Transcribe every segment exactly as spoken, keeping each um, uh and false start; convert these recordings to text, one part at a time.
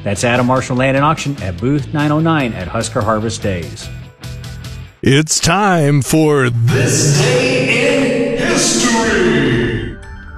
That's Adam Marshall Land and Auction at booth nine oh nine at Husker Harvest Days. It's time for This Day in History.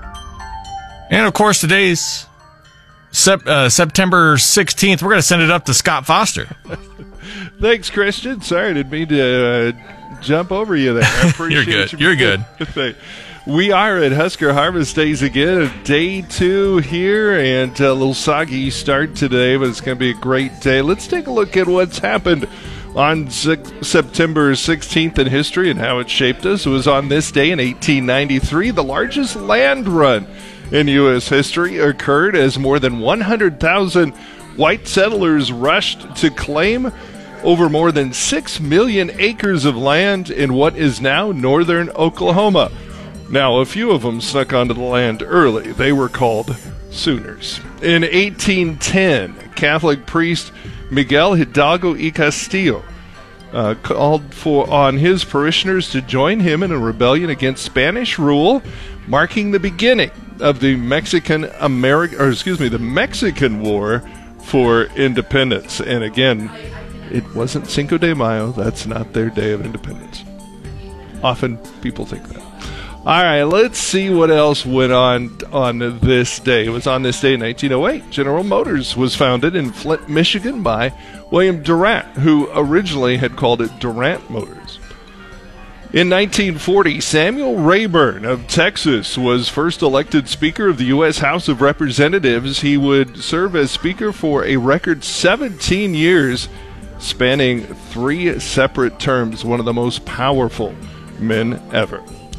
And, of course, today's sep- uh, September sixteenth. We're going to send it up to Scott Foster. Thanks, Christian. Sorry, I didn't mean to uh, jump over you there. I appreciate You're good. You. You're good. We are at Husker Harvest Days again, day two here, and a little soggy start today, but it's going to be a great day. Let's take a look at what's happened on September sixteenth in history and how it shaped us. It was on this day in eighteen ninety-three, the largest land run in U S history occurred as more than one hundred thousand white settlers rushed to claim over more than six million acres of land in what is now northern Oklahoma. Now, a few of them snuck onto the land early. They were called Sooners. In eighteen ten, Catholic priest Miguel Hidalgo y Castillo uh, called for on his parishioners to join him in a rebellion against Spanish rule, marking the beginning of the Mexican American, or excuse me, the Mexican War for Independence. And again, it wasn't Cinco de Mayo. That's not their day of independence. Often people think that. All right, let's see what else went on on this day. It was on this day in nineteen oh eight. General Motors was founded in Flint, Michigan by William Durant, who originally had called it Durant Motors. In nineteen forty, Samuel Rayburn of Texas was first elected Speaker of the U S House of Representatives. He would serve as Speaker for a record seventeen years, spanning three separate terms, one of the most powerful men ever.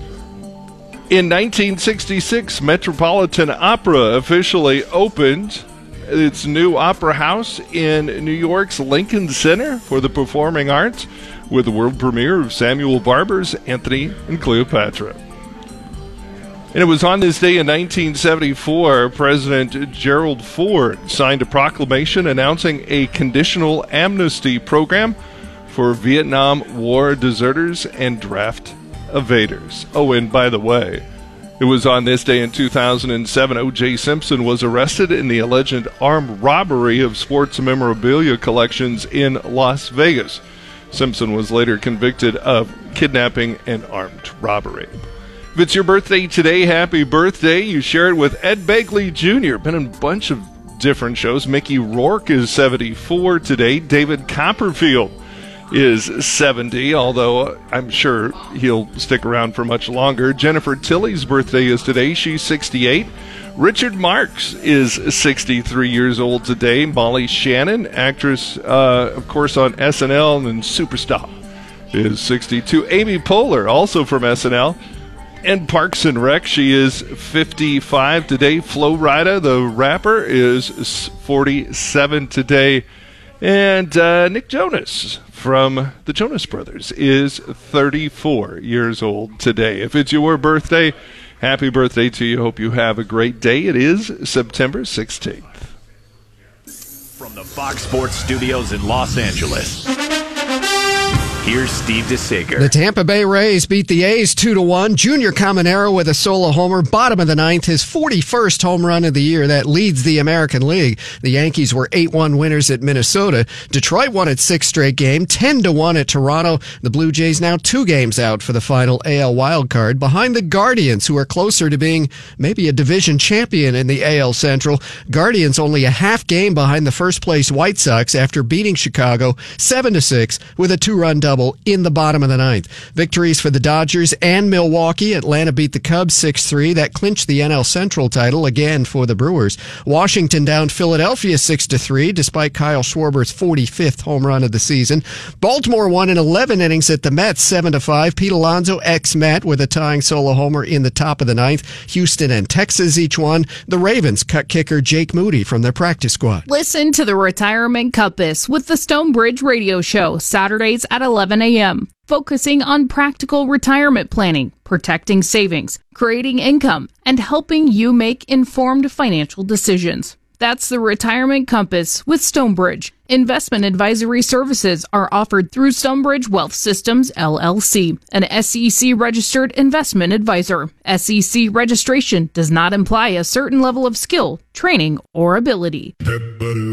In nineteen sixty-six, Metropolitan Opera officially opened its new opera house in New York's Lincoln Center for the Performing Arts with the world premiere of Samuel Barber's Antony and Cleopatra. And it was on this day in nineteen seventy-four, President Gerald Ford signed a proclamation announcing a conditional amnesty program for Vietnam War deserters and draft evaders. Oh, and by the way, it was on this day in two thousand seven, O J Simpson was arrested in the alleged armed robbery of sports memorabilia collections in Las Vegas. Simpson was later convicted of kidnapping and armed robbery. If it's your birthday today, happy birthday. You share it with Ed Begley Junior Been in a bunch of different shows. Mickey Rourke is seventy-four today. David Copperfield is seventy, although I'm sure he'll stick around for much longer. Jennifer Tilley's birthday is today. She's sixty-eight. Richard Marx is sixty-three years old today. Molly Shannon, actress, uh, of course, on S N L and Superstar, is sixty-two. Amy Poehler, also from S N L and Parks and Rec, she is fifty-five today. Flo Rida, the rapper, is forty-seven today. And uh, Nick Jonas from the Jonas Brothers is thirty-four years old today. If it's your birthday, happy birthday to you. Hope you have a great day. It is September sixteenth. From the Fox Sports Studios in Los Angeles, here's Steve DeSager. The Tampa Bay Rays beat the A's two to one. Junior Caminero with a solo homer, bottom of the ninth, his forty-first home run of the year. That leads the American League. The Yankees were eight one winners at Minnesota. Detroit won its sixth straight game, ten to one at Toronto. The Blue Jays now two games out for the final A L wildcard, behind the Guardians, who are closer to being maybe a division champion in the A L Central. Guardians only a half game behind the first place White Sox after beating Chicago seven to six with a two-run double in the bottom of the ninth. Victories for the Dodgers and Milwaukee. Atlanta beat the Cubs six three. That clinched the N L Central title again for the Brewers. Washington downed Philadelphia six to three despite Kyle Schwarber's forty-fifth home run of the season. Baltimore won in eleven innings at the Mets seven to five. Pete Alonso, ex-Met, with a tying solo homer in the top of the ninth. Houston and Texas each won. The Ravens cut kicker Jake Moody from their practice squad. Listen to the Retirement Compass with the Stonebridge Radio Show, Saturdays at eleven a.m., focusing on practical retirement planning, protecting savings, creating income, and helping you make informed financial decisions. That's the Retirement Compass with Stonebridge. Investment advisory services are offered through Stonebridge Wealth Systems, L L C, an S E C-registered investment advisor. S E C registration does not imply a certain level of skill, training, or ability.